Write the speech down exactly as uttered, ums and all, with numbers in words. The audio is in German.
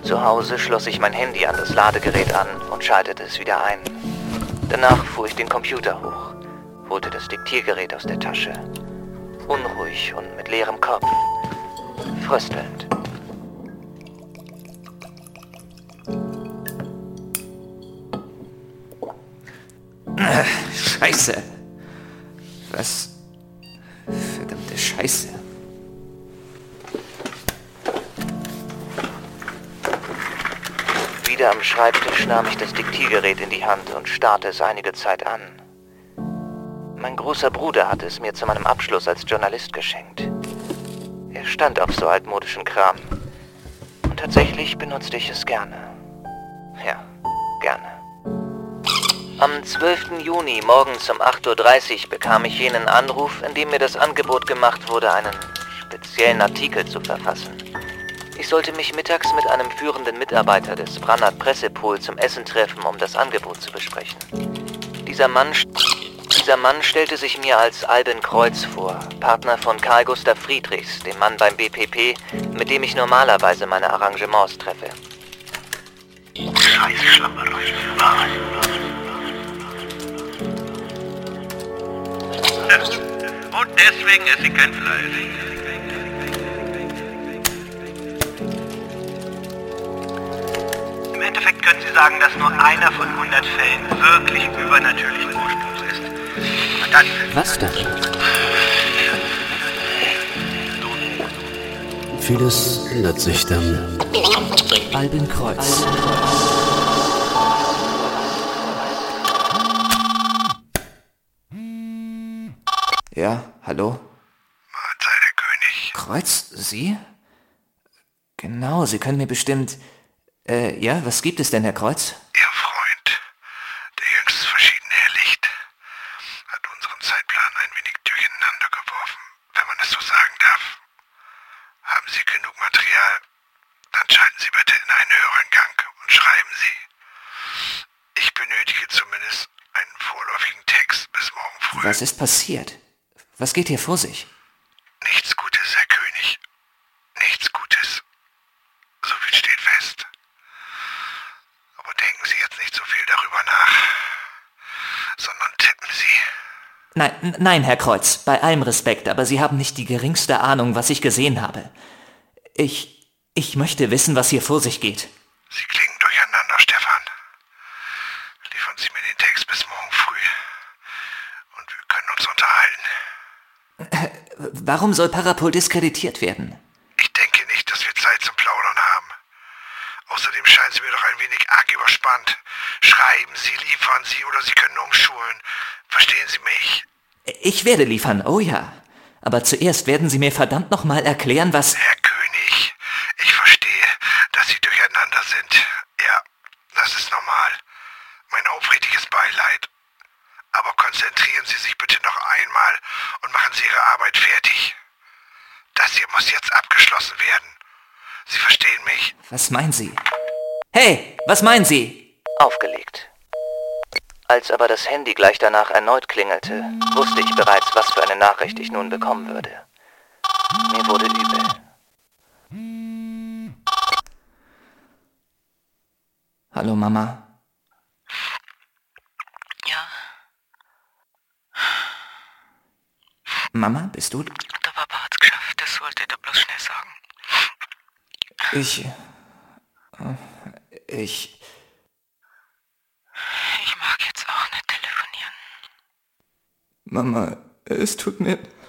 Zu Hause schloss ich mein Handy an das Ladegerät an und schaltete es wieder ein. Danach fuhr ich den Computer hoch, holte das Diktiergerät aus der Tasche. Unruhig und mit leerem Kopf. Fröstelnd. Scheiße. Was? Verdammte Scheiße. Wieder am Schreibtisch nahm ich das Diktiergerät in die Hand und starrte es einige Zeit an. Mein großer Bruder hatte es mir zu meinem Abschluss als Journalist geschenkt. Er stand auf so altmodischen Kram. Und tatsächlich benutzte ich es gerne. Ja, gerne. Am zwölften Juni morgens um acht Uhr dreißig bekam ich jenen Anruf, in dem mir das Angebot gemacht wurde, einen speziellen Artikel zu verfassen. Ich sollte mich mittags mit einem führenden Mitarbeiter des Brannert Pressepool zum Essen treffen, um das Angebot zu besprechen. Dieser Mann, dieser Mann stellte sich mir als Albin Kreuz vor, Partner von Karl Gustav Friedrichs, dem Mann beim B P P, mit dem ich normalerweise meine Arrangements treffe. Scheiß Schlammerei. Und deswegen esse ich kein Fleisch. Im Endeffekt können Sie sagen, dass nur einer von hundert Fällen wirklich übernatürlichen Ursprungs ist. Und dann... Was dann? Vieles ändert sich dann. Albin Kreuz. Ja, hallo? Mahlzeit, der König. Kreuz, Sie? Genau, Sie können mir bestimmt... Äh, ja, was gibt es denn, Herr Kreuz? Ihr Freund, der jüngst verschiedene Herr Licht, hat unseren Zeitplan ein wenig durcheinander geworfen, wenn man es so sagen darf. Haben Sie genug Material? Dann schalten Sie bitte in einen höheren Gang und schreiben Sie. Ich benötige zumindest einen vorläufigen Text bis morgen früh. Was ist passiert? Was geht hier vor sich? Nichts Gutes, Herr König. Nichts Gutes. So viel steht fest. Aber denken Sie jetzt nicht so viel darüber nach, sondern tippen Sie. Nein, n- nein, Herr Kreuz, bei allem Respekt, aber Sie haben nicht die geringste Ahnung, was ich gesehen habe. Ich, ich möchte wissen, was hier vor sich geht. Sie klingen durcheinander, Stefan. Liefern Sie mir den Text bis morgen früh. Und wir können uns unterhalten. Warum soll Parapol diskreditiert werden? Ich denke nicht, dass wir Zeit zum Plaudern haben. Außerdem scheinen Sie mir doch ein wenig arg überspannt. Schreiben Sie, liefern Sie oder Sie können umschulen. Verstehen Sie mich? Ich werde liefern, oh ja. Aber zuerst werden Sie mir verdammt nochmal erklären, was... Herr König, ich verstehe, dass Sie durcheinander sind. Ja, das ist normal. Mein aufrichtiges Beileid. Aber konzentrieren Sie sich bitte noch einmal und machen Sie Ihre Arbeit fertig. Das hier muss jetzt abgeschlossen werden. Sie verstehen mich? Was meinen Sie? Hey, was meinen Sie? Aufgelegt. Als aber das Handy gleich danach erneut klingelte, wusste ich bereits, was für eine Nachricht ich nun bekommen würde. Mir wurde übel. Hallo, Mama. Ja, Mama, bist du... der Papa hat's geschafft, das wollte ich dir bloß schnell sagen. Ich... äh, Ich... Ich mag jetzt auch nicht telefonieren. Mama, es tut mir...